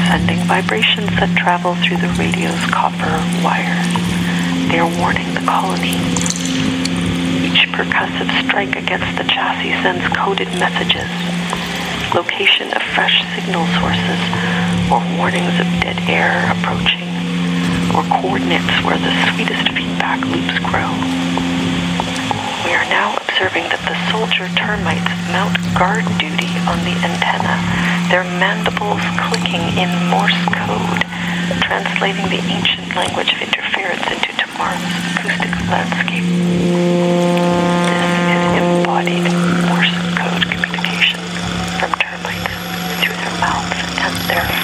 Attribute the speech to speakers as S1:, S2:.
S1: sending vibrations that travel through the radio's copper wires. They are warning the colony. Each percussive strike against the chassis sends coded messages, location of fresh signal sources, or warnings of dead air approaching, or coordinates where the sweetest feedback loops grow. We are now observing that the soldier termites mount guard duty on the antenna, their mandibles clicking in Morse code, translating the ancient language of interference into tomorrow's acoustic landscape. This is embodied Morse code communication from termites through their mouths and their